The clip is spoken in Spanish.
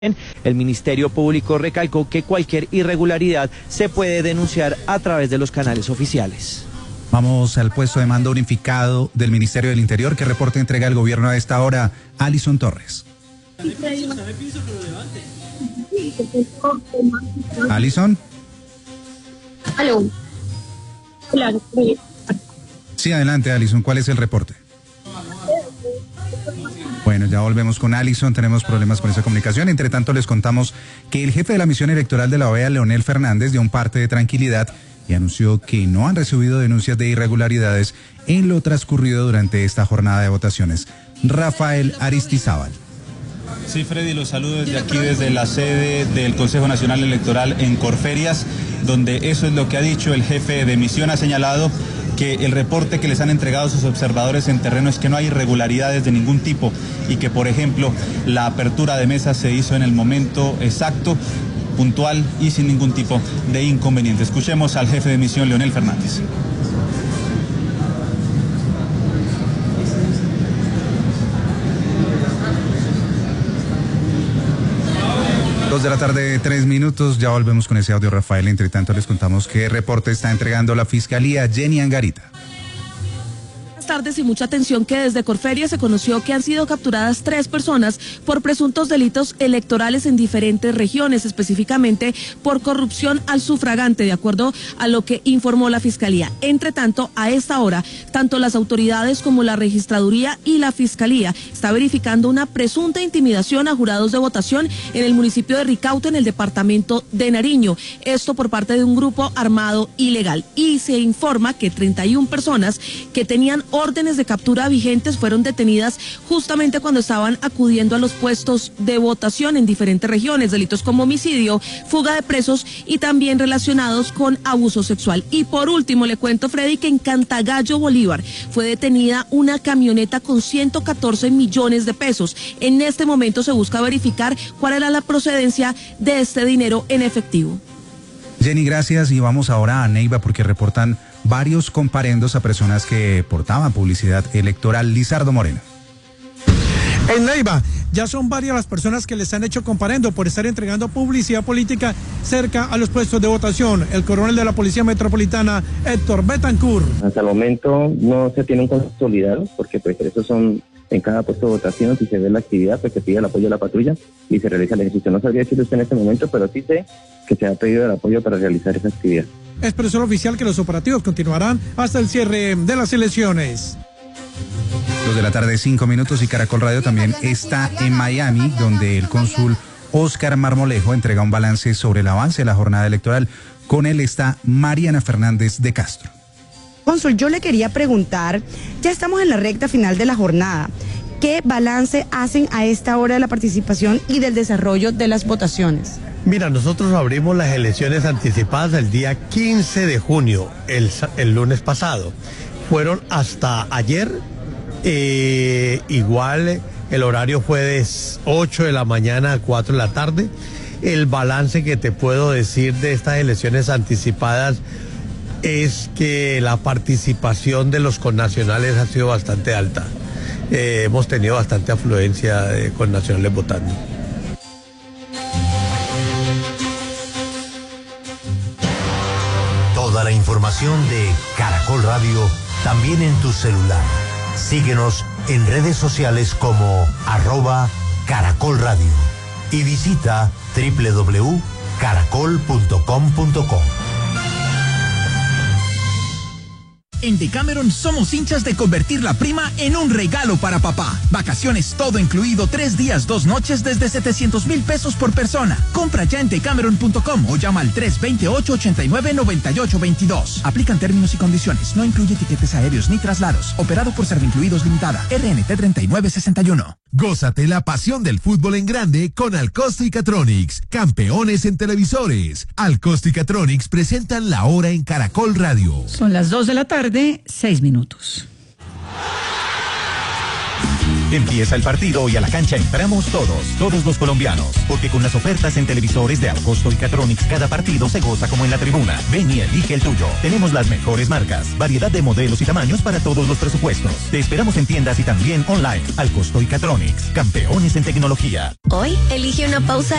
El Ministerio Público recalcó que cualquier irregularidad se puede denunciar a través de los canales oficiales. Vamos al puesto de mando unificado del Ministerio del Interior. ¿Qué reporte entrega el gobierno a esta hora? Alison Torres. Alison. Aló. Claro. Sí, adelante, Alison. ¿Cuál es el reporte? Bueno, ya volvemos con Alison, tenemos problemas con esa comunicación. Entre tanto, les contamos que el jefe de la misión electoral de la OEA, Leonel Fernández, dio un parte de tranquilidad y anunció que no han recibido denuncias de irregularidades en lo transcurrido durante esta jornada de votaciones. Rafael Aristizábal. Sí, Freddy, los saludo desde aquí, desde la sede del Consejo Nacional Electoral en Corferias, donde eso es lo que ha dicho el jefe de misión. Ha señalado que el reporte que les han entregado sus observadores en terreno es que no hay irregularidades de ningún tipo y que, por ejemplo, la apertura de mesas se hizo en el momento exacto, puntual y sin ningún tipo de inconveniente. Escuchemos al jefe de misión, Leonel Fernández. 2:03 p.m, ya volvemos con ese audio, Rafael. Entre tanto, les contamos qué reporte está entregando la Fiscalía. Jenny Angarita. Buenas tardes y mucha atención, que desde Corferias se conoció que han sido capturadas 3 personas por presuntos delitos electorales en diferentes regiones, específicamente por corrupción al sufragante, de acuerdo a lo que informó la Fiscalía. Entre tanto, a esta hora, tanto las autoridades como la Registraduría y la Fiscalía está verificando una presunta intimidación a jurados de votación en el municipio de Ricaute, en el departamento de Nariño. Esto por parte de un grupo armado ilegal. Y se informa que 31 personas que tenían órdenes de captura vigentes fueron detenidas justamente cuando estaban acudiendo a los puestos de votación en diferentes regiones. Delitos como homicidio, fuga de presos y también relacionados con abuso sexual. Y por último, le cuento, Freddy, que en Cantagallo, Bolívar, fue detenida una camioneta con 114 millones de pesos. En este momento se busca verificar cuál era la procedencia de este dinero en efectivo. Jenny, gracias. Y vamos ahora a Neiva, porque reportan varios comparendos a personas que portaban publicidad electoral. Lizardo Moreno. En Neiva ya son varias las personas que les han hecho comparendo por estar entregando publicidad política cerca a los puestos de votación. El coronel de la Policía Metropolitana, Héctor Betancourt. Hasta el momento no se tienen consolidados, porque pues esos son en cada puesto de votación. Si se ve la actividad, pues se pide el apoyo de la patrulla y se realiza el ejercicio. No sabría decirle usted en este momento, pero sí sé que se ha pedido el apoyo para realizar esa actividad. Expresó el oficial que los operativos continuarán hasta el cierre de las elecciones. 2:05 p.m, y Caracol Radio también está en Miami, donde el cónsul Oscar Marmolejo entrega un balance sobre el avance de la jornada electoral. Con él está Mariana Fernández de Castro. Cónsul, yo le quería preguntar, ya estamos en la recta final de la jornada. ¿Qué balance hacen a esta hora de la participación y del desarrollo de las votaciones? Mira, nosotros abrimos las elecciones anticipadas el día 15 de junio, el lunes pasado. Fueron hasta ayer, igual el horario fue de 8 de la mañana a 4 de la tarde. El balance que te puedo decir de estas elecciones anticipadas es que la participación de los connacionales ha sido bastante alta. Hemos tenido bastante afluencia de connacionales votando. Toda la información de Caracol Radio también en tu celular. Síguenos en redes sociales como @Caracol Radio y visita www.caracol.com.co. En Decameron somos hinchas de convertir la prima en un regalo para papá. Vacaciones todo incluido, 3 días, 2 noches desde 700,000 pesos por persona. Compra ya en decameron.com o llama al 328-89-9822. Aplican términos y condiciones. No incluye tiquetes aéreos ni traslados. Operado por Servincluidos Limitada. RNT 3961. Gózate la pasión del fútbol en grande con Alcosticatronics, campeones en televisores. Alcosticatronics presentan la hora en Caracol Radio. Son las 2 de la tarde, 6 minutos. Empieza el partido y a la cancha entramos todos los colombianos, porque con las ofertas en televisores de Alcosto y Catronics cada partido se goza como en la tribuna. Ven y elige el tuyo. Tenemos las mejores marcas, variedad de modelos y tamaños para todos los presupuestos. Te esperamos en tiendas y también online. Alcosto y Catronics, campeones en tecnología. Hoy elige una pausa